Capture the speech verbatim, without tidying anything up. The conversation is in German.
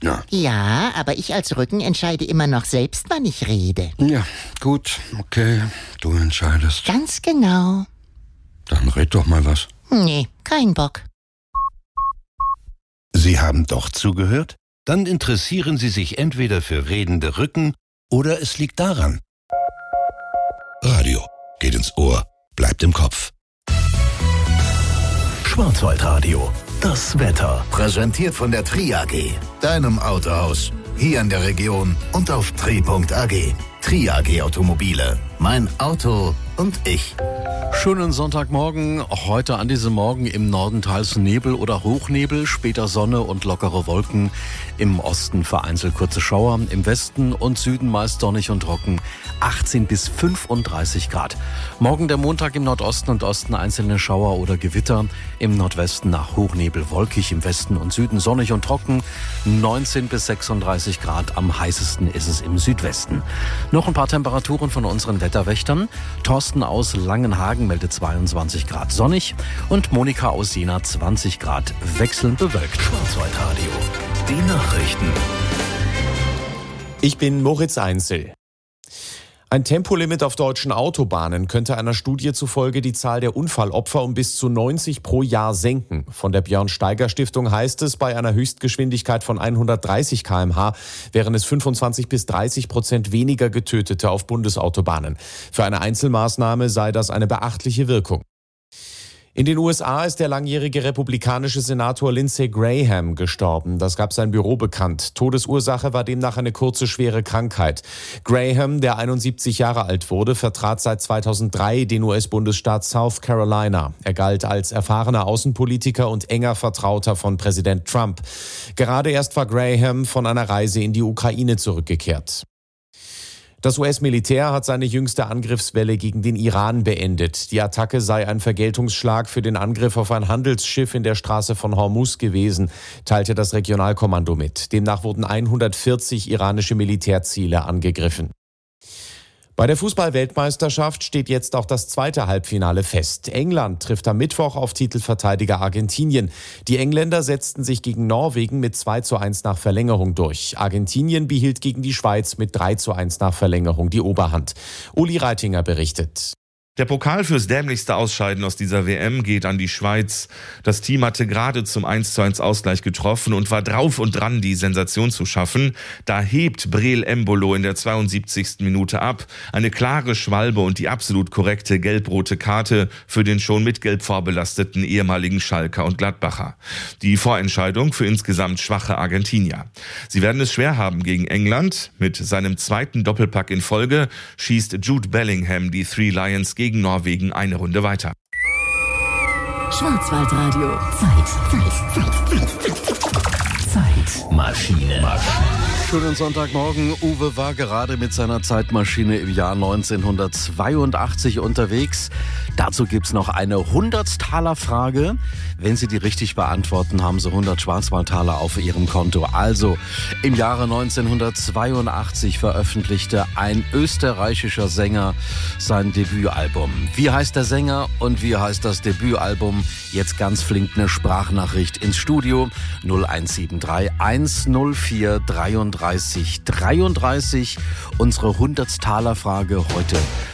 Redner. Ja, aber ich als Rücken entscheide immer noch selbst, wann ich rede. Ja, gut, okay, du entscheidest. Ganz genau. Dann red doch mal was. Nee, kein Bock. Sie haben doch zugehört? Dann interessieren Sie sich entweder für redende Rücken oder es liegt daran. Radio geht ins Ohr, bleibt im Kopf. Schwarzwaldradio, das Wetter. Präsentiert von der Tri A G, deinem Autohaus. Hier in der Region und auf tri punkt a g. Tri A G Automobile. Mein Auto und ich. Schönen Sonntagmorgen. Heute an diesem Morgen im Norden teils Nebel oder Hochnebel, später Sonne und lockere Wolken. Im Osten vereinzelt kurze Schauer, im Westen und Süden meist sonnig und trocken. achtzehn bis fünfunddreißig Grad. Morgen der Montag im Nordosten und Osten einzelne Schauer oder Gewitter. Im Nordwesten nach Hochnebel wolkig, im Westen und Süden sonnig und trocken. neunzehn bis sechsunddreißig Grad, am heißesten ist es im Südwesten. Noch ein paar Temperaturen von unseren Wetterwächtern. Thorsten aus Langenhagen meldet zweiundzwanzig Grad sonnig und Monika aus Jena zwanzig Grad wechselnd bewölkt. Schwarzwaldradio, die Nachrichten. Ich bin Moritz Einzel. Ein Tempolimit auf deutschen Autobahnen könnte einer Studie zufolge die Zahl der Unfallopfer um bis zu neunzig pro Jahr senken. Von der Björn-Steiger-Stiftung heißt es, bei einer Höchstgeschwindigkeit von hundertdreißig Kilometer pro Stunde wären es fünfundzwanzig bis dreißig Prozent weniger Getötete auf Bundesautobahnen. Für eine Einzelmaßnahme sei das eine beachtliche Wirkung. In den U S A ist der langjährige republikanische Senator Lindsey Graham gestorben. Das gab sein Büro bekannt. Todesursache war demnach eine kurze, schwere Krankheit. Graham, der einundsiebzig Jahre alt wurde, vertrat seit zweitausenddrei den U S-Bundesstaat South Carolina. Er galt als erfahrener Außenpolitiker und enger Vertrauter von Präsident Trump. Gerade erst war Graham von einer Reise in die Ukraine zurückgekehrt. Das U S-Militär hat seine jüngste Angriffswelle gegen den Iran beendet. Die Attacke sei ein Vergeltungsschlag für den Angriff auf ein Handelsschiff in der Straße von Hormuz gewesen, teilte das Regionalkommando mit. Demnach wurden hundertvierzig iranische Militärziele angegriffen. Bei der Fußball-Weltmeisterschaft steht jetzt auch das zweite Halbfinale fest. England trifft am Mittwoch auf Titelverteidiger Argentinien. Die Engländer setzten sich gegen Norwegen mit zwei zu eins nach Verlängerung durch. Argentinien behielt gegen die Schweiz mit drei zu eins nach Verlängerung die Oberhand. Uli Reitinger berichtet. Der Pokal fürs dämlichste Ausscheiden aus dieser W M geht an die Schweiz. Das Team hatte gerade zum eins zu eins Ausgleich getroffen und war drauf und dran, die Sensation zu schaffen. Da hebt Breel Embolo in der zweiundsiebzigsten Minute ab. Eine klare Schwalbe und die absolut korrekte gelb-rote Karte für den schon mit Gelb vorbelasteten ehemaligen Schalker und Gladbacher. Die Vorentscheidung für insgesamt schwache Argentinier. Sie werden es schwer haben gegen England. Mit seinem zweiten Doppelpack in Folge schießt Jude Bellingham die Three Lions gegen gegen Norwegen eine Runde weiter. Schwarzwaldradio. Zeit, Zeit, Zeit, Zeit. Zeitmaschine. Schönen Sonntagmorgen. Uwe war gerade mit seiner Zeitmaschine im Jahr neunzehnhundertzweiundachtzig unterwegs. Dazu gibt's noch eine hundert-Taler-Frage. Wenn Sie die richtig beantworten, haben Sie hundert Schwarzwaldtaler auf Ihrem Konto. Also, im Jahre neunzehnhundertzweiundachtzig veröffentlichte ein österreichischer Sänger sein Debütalbum. Wie heißt der Sänger und wie heißt das Debütalbum? Jetzt ganz flink eine Sprachnachricht ins Studio. null eins sieben drei eins null vier dreiunddreißig dreiunddreißig. Unsere hundert-Taler-Frage heute